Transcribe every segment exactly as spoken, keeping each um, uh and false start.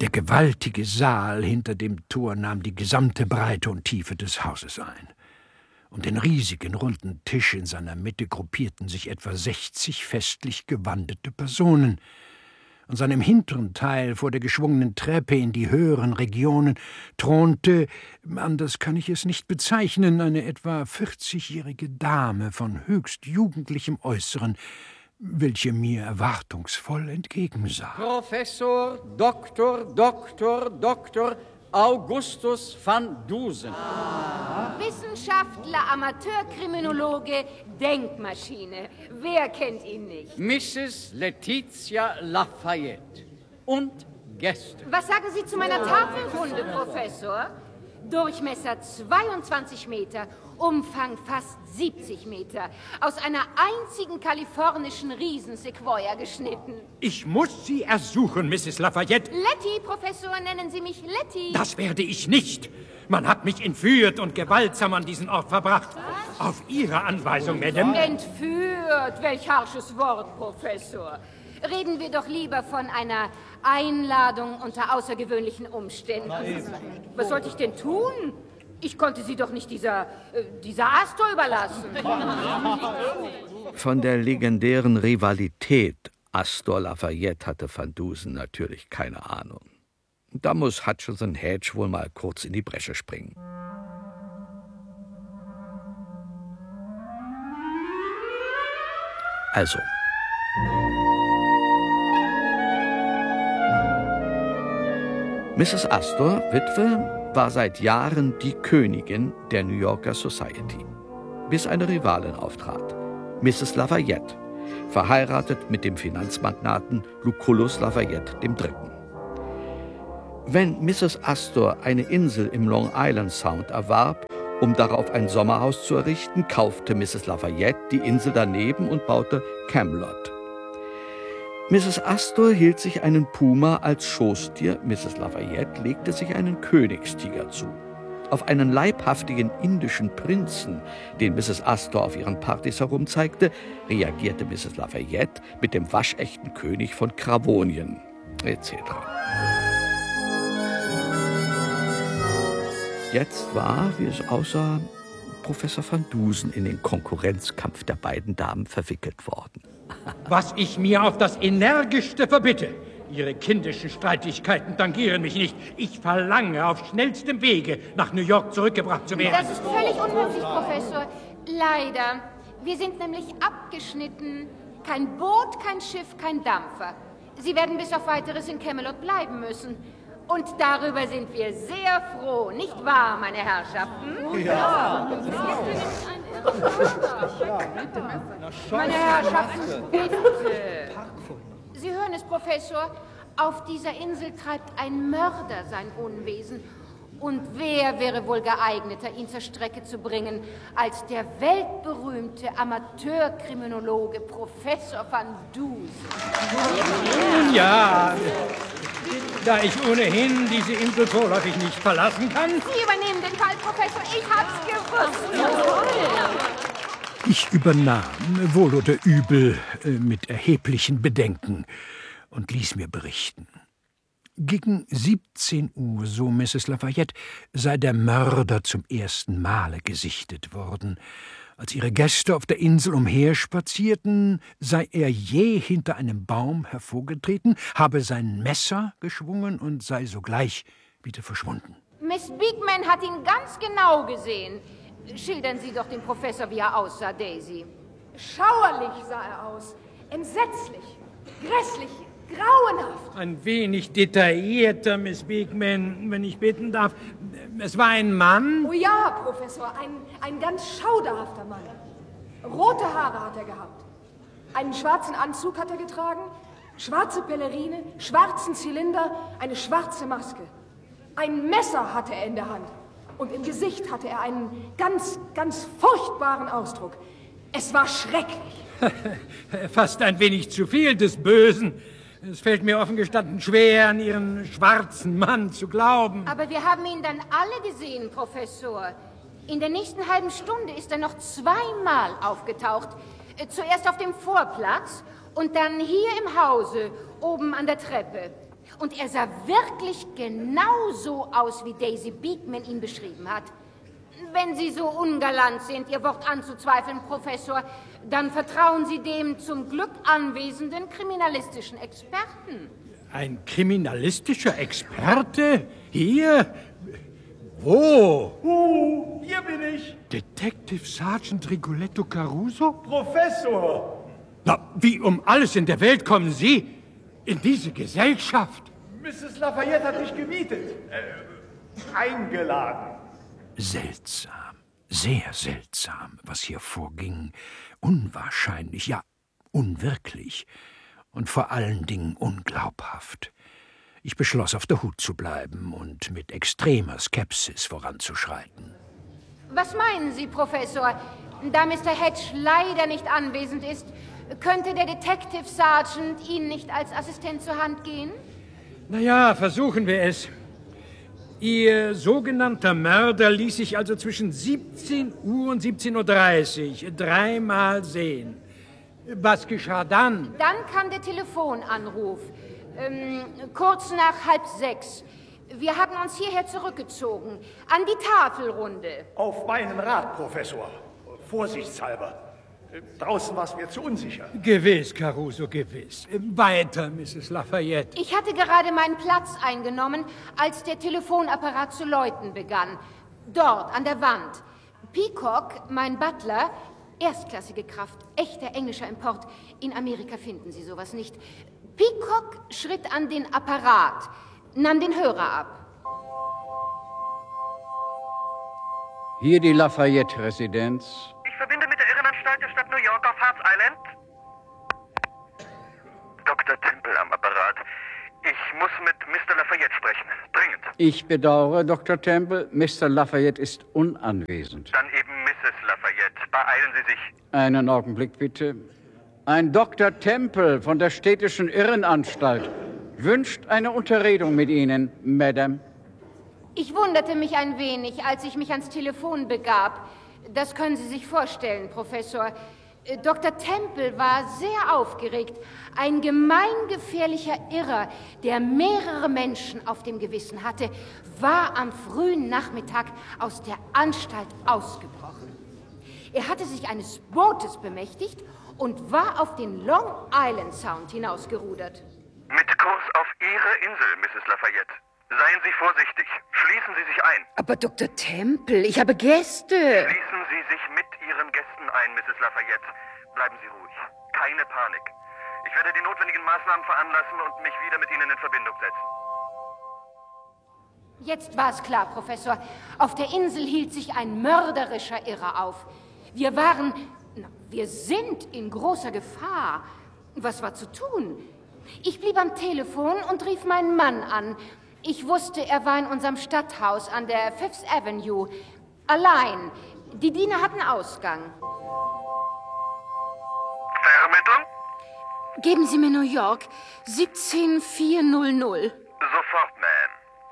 Der gewaltige Saal hinter dem Tor nahm die gesamte Breite und Tiefe des Hauses ein. Um den riesigen, runden Tisch in seiner Mitte gruppierten sich etwa sechzig festlich gewandete Personen. An seinem hinteren Teil, vor der geschwungenen Treppe in die höheren Regionen, thronte, anders kann ich es nicht bezeichnen, eine etwa vierzigjährige Dame von höchst jugendlichem Äußeren, welche mir erwartungsvoll entgegensah. Professor Doktor Doktor Doktor Augustus van Dusen. Ah. Wissenschaftler, Amateurkriminologe, Denkmaschine. Wer kennt ihn nicht? Misses Letizia Lafayette und Gäste. Was sagen Sie zu meiner Tafelfunde, Professor? Durchmesser zweiundzwanzig Meter, Umfang fast siebzig Meter, aus einer einzigen kalifornischen Riesensequoia geschnitten. Ich muss Sie ersuchen, Misses Lafayette. Letty, Professor, nennen Sie mich Letty. Das werde ich nicht. Man hat mich entführt und gewaltsam an diesen Ort verbracht. Was? Auf Ihre Anweisung, Madame. Entführt? Welch harsches Wort, Professor. Reden wir doch lieber von einer Einladung unter außergewöhnlichen Umständen. Was sollte ich denn tun? Ich konnte Sie doch nicht dieser, äh, dieser Astor überlassen. Von der legendären Rivalität Astor Lafayette hatte Van Dusen natürlich keine Ahnung. Da muss Hutchinson Hedge wohl mal kurz in die Bresche springen. Also. Misses Astor, Witwe, war seit Jahren die Königin der New Yorker Society, bis eine Rivalin auftrat, Misses Lafayette, verheiratet mit dem Finanzmagnaten Lucullus Lafayette der Dritte. Wenn Misses Astor eine Insel im Long Island Sound erwarb, um darauf ein Sommerhaus zu errichten, kaufte Misses Lafayette die Insel daneben und baute Camelot. Misses Astor hielt sich einen Puma als Schoßtier, Misses Lafayette legte sich einen Königstiger zu. Auf einen leibhaftigen indischen Prinzen, den Misses Astor auf ihren Partys herumzeigte, reagierte Misses Lafayette mit dem waschechten König von Kravonien, et cetera. Jetzt war, wie es aussah, Professor Van Dusen in den Konkurrenzkampf der beiden Damen verwickelt worden. Was ich mir auf das Energischste verbitte. Ihre kindischen Streitigkeiten tangieren mich nicht. Ich verlange, auf schnellstem Wege nach New York zurückgebracht zu werden. Das ist völlig unmöglich, Professor. Leider. Wir sind nämlich abgeschnitten. Kein Boot, kein Schiff, kein Dampfer. Sie werden bis auf Weiteres in Camelot bleiben müssen. Und darüber sind wir sehr froh, nicht wahr, meine Herrschaften? Ja. Meine Herrschaften, bitte. Sie hören es, Professor. Auf dieser Insel treibt ein Mörder sein Unwesen. Und wer wäre wohl geeigneter, ihn zur Strecke zu bringen, als der weltberühmte Amateurkriminologe Professor Van Dusen? Ja, da ich ohnehin diese Insel vorläufig nicht verlassen kann. Sie übernehmen den Fall, Professor. Ich hab's gewusst. Ich übernahm, wohl oder übel, mit erheblichen Bedenken und ließ mir berichten. Gegen siebzehn Uhr, so Misses Lafayette, sei der Mörder zum ersten Male gesichtet worden. Als ihre Gäste auf der Insel umherspazierten, sei er je hinter einem Baum hervorgetreten, habe sein Messer geschwungen und sei sogleich wieder verschwunden. Miss Beekman hat ihn ganz genau gesehen. Schildern Sie doch dem Professor, wie er aussah, Daisy. Schauerlich sah er aus. Entsetzlich, grässlich, grauenhaft. Ein wenig detaillierter, Miss Beekman, wenn ich bitten darf. Es war ein Mann? Oh ja, Professor, ein, ein ganz schauderhafter Mann. Rote Haare hat er gehabt. Einen schwarzen Anzug hat er getragen, schwarze Pellerine, schwarzen Zylinder, eine schwarze Maske. Ein Messer hatte er in der Hand. Und im Gesicht hatte er einen ganz, ganz furchtbaren Ausdruck. Es war schrecklich. Fast ein wenig zu viel des Bösen. Es fällt mir offen gestanden schwer, an Ihren schwarzen Mann zu glauben. Aber wir haben ihn dann alle gesehen, Professor. In der nächsten halben Stunde ist er noch zweimal aufgetaucht. Zuerst auf dem Vorplatz und dann hier im Hause, oben an der Treppe. Und er sah wirklich genau so aus, wie Daisy Beekman ihn beschrieben hat. Wenn Sie so ungalant sind, Ihr Wort anzuzweifeln, Professor, dann vertrauen Sie dem zum Glück anwesenden kriminalistischen Experten. Ein kriminalistischer Experte? Hier? Wo? Uh, hier bin ich. Detective Sergeant Rigoletto Caruso? Professor. Na, wie um alles in der Welt kommen Sie in diese Gesellschaft? Misses Lafayette hat dich gemietet. Äh, eingeladen. Seltsam, sehr seltsam, was hier vorging. Unwahrscheinlich, ja, unwirklich. Und vor allen Dingen unglaubhaft. Ich beschloss, auf der Hut zu bleiben und mit extremer Skepsis voranzuschreiten. Was meinen Sie, Professor? Da Mister Hedge leider nicht anwesend ist, könnte der Detective Sergeant Ihnen nicht als Assistent zur Hand gehen? Na ja, versuchen wir es. Ihr sogenannter Mörder ließ sich also zwischen siebzehn Uhr und siebzehn Uhr dreißig dreimal sehen. Was geschah dann? Dann kam der Telefonanruf, ähm, kurz nach halb sechs. Wir hatten uns hierher zurückgezogen, an die Tafelrunde. Auf meinen Rat, Professor. Vorsichtshalber. Draußen war es mir zu unsicher. Gewiss, Caruso, gewiss. Weiter, Misses Lafayette. Ich hatte gerade meinen Platz eingenommen, als der Telefonapparat zu läuten begann. Dort, an der Wand. Peacock, mein Butler, erstklassige Kraft, echter englischer Import. In Amerika finden Sie sowas nicht. Peacock schritt an den Apparat, nahm den Hörer ab. Hier die Lafayette-Residenz. Ich verbinde mit der Irrenanstalt der Stadt New York auf Hart's Island. Doktor Temple am Apparat. Ich muss mit Mister Lafayette sprechen. Dringend. Ich bedauere, Doktor Temple, Mister Lafayette ist unanwesend. Dann eben Misses Lafayette. Beeilen Sie sich. Einen Augenblick, bitte. Ein Doktor Temple von der städtischen Irrenanstalt wünscht eine Unterredung mit Ihnen, Madame. Ich wunderte mich ein wenig, als ich mich ans Telefon begab. Das können Sie sich vorstellen, Professor. Doktor Temple war sehr aufgeregt. Ein gemeingefährlicher Irrer, der mehrere Menschen auf dem Gewissen hatte, war am frühen Nachmittag aus der Anstalt ausgebrochen. Er hatte sich eines Bootes bemächtigt und war auf den Long Island Sound hinausgerudert. Mit Kurs auf Ihre Insel, Misses Lafayette. Seien Sie vorsichtig. Schließen Sie sich ein. Aber Doktor Temple, ich habe Gäste. Schließen Sie sich mit Ihren Gästen ein, Misses Lafayette. Bleiben Sie ruhig. Keine Panik. Ich werde die notwendigen Maßnahmen veranlassen und mich wieder mit Ihnen in Verbindung setzen. Jetzt war es klar, Professor. Auf der Insel hielt sich ein mörderischer Irrer auf. Wir waren, na, wir sind in großer Gefahr. Was war zu tun? Ich blieb am Telefon und rief meinen Mann an. Ich wusste, er war in unserem Stadthaus an der Fifth Avenue. Allein. Die Diener hatten Ausgang. Vermittlung? Geben Sie mir New York. siebzehn vierhundert. Sofort, Ma'am.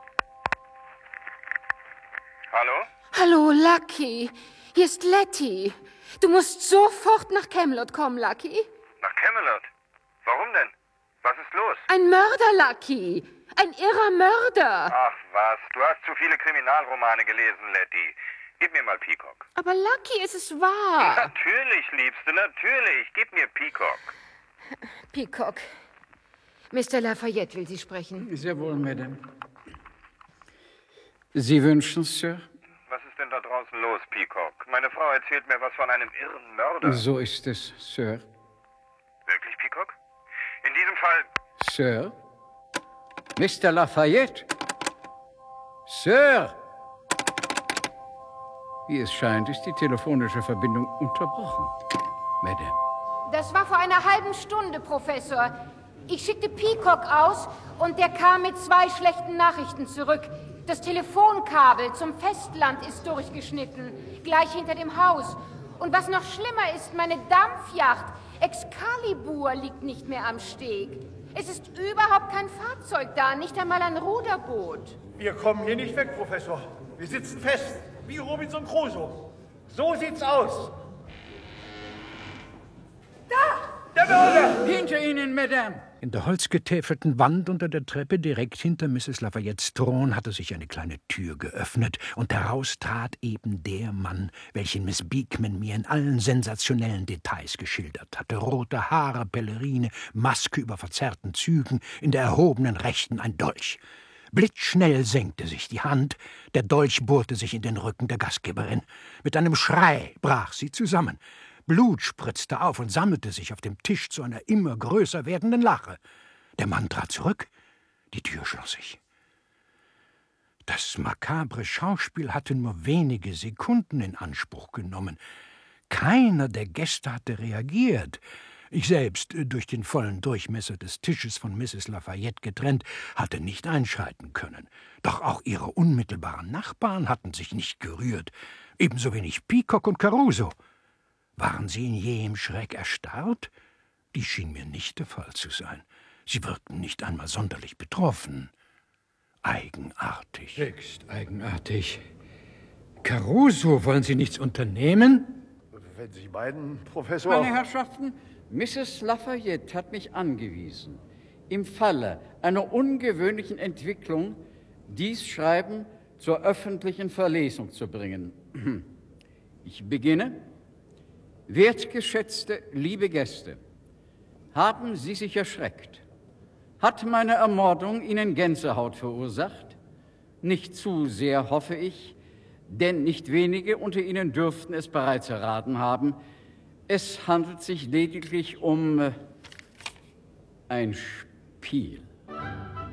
Hallo? Hallo, Lucky. Hier ist Letty. Du musst sofort nach Camelot kommen, Lucky. Nach Camelot? Warum denn? Was ist los? Ein Mörder, Lucky. Ein irrer Mörder. Ach was, du hast zu viele Kriminalromane gelesen, Letty. Gib mir mal Peacock. Aber Lucky, es ist wahr. Natürlich, Liebste, natürlich. Gib mir Peacock. Peacock. Mister Lafayette will Sie sprechen. Sehr wohl, Madame. Sie wünschen, Sir? Was ist denn da draußen los, Peacock? Meine Frau erzählt mir was von einem irren Mörder. So ist es, Sir. Wirklich, Peacock? In diesem Fall... Sir? Mister Lafayette? Sir? Wie es scheint, ist die telefonische Verbindung unterbrochen. Madame. Das war vor einer halben Stunde, Professor. Ich schickte Peacock aus und der kam mit zwei schlechten Nachrichten zurück. Das Telefonkabel zum Festland ist durchgeschnitten, gleich hinter dem Haus. Und was noch schlimmer ist, meine Dampfjacht Excalibur liegt nicht mehr am Steg. Es ist überhaupt kein Fahrzeug da, nicht einmal ein Ruderboot. Wir kommen hier nicht weg, Professor. Wir sitzen fest, wie Robinson Crusoe. So sieht's aus. Da! Der Mörder! Hinter Ihnen, Madame. In der holzgetäfelten Wand unter der Treppe direkt hinter Misses Lafayettes Thron hatte sich eine kleine Tür geöffnet, und heraus trat eben der Mann, welchen Miss Beekman mir in allen sensationellen Details geschildert hatte. Rote Haare, Pellerine, Maske über verzerrten Zügen, in der erhobenen Rechten ein Dolch. Blitzschnell senkte sich die Hand, der Dolch bohrte sich in den Rücken der Gastgeberin. Mit einem Schrei brach sie zusammen. Blut spritzte auf und sammelte sich auf dem Tisch zu einer immer größer werdenden Lache. Der Mann trat zurück, die Tür schloss sich. Das makabre Schauspiel hatte nur wenige Sekunden in Anspruch genommen. Keiner der Gäste hatte reagiert. Ich selbst, durch den vollen Durchmesser des Tisches von Misses Lafayette getrennt, hatte nicht einschreiten können. Doch auch ihre unmittelbaren Nachbarn hatten sich nicht gerührt, ebenso wenig Peacock und Caruso. Waren sie in jähem Schreck erstarrt? Dies schien mir nicht der Fall zu sein. Sie wirkten nicht einmal sonderlich betroffen. Eigenartig. Höchst eigenartig. Caruso, wollen Sie nichts unternehmen? Wenn Sie meinen, Professor... Meine Herrschaften, Misses Lafayette hat mich angewiesen, im Falle einer ungewöhnlichen Entwicklung dies Schreiben zur öffentlichen Verlesung zu bringen. Ich beginne. Wertgeschätzte, liebe Gäste, haben Sie sich erschreckt? Hat meine Ermordung Ihnen Gänsehaut verursacht? Nicht zu sehr, hoffe ich, denn nicht wenige unter Ihnen dürften es bereits erraten haben. Es handelt sich lediglich um äh, ein Spiel.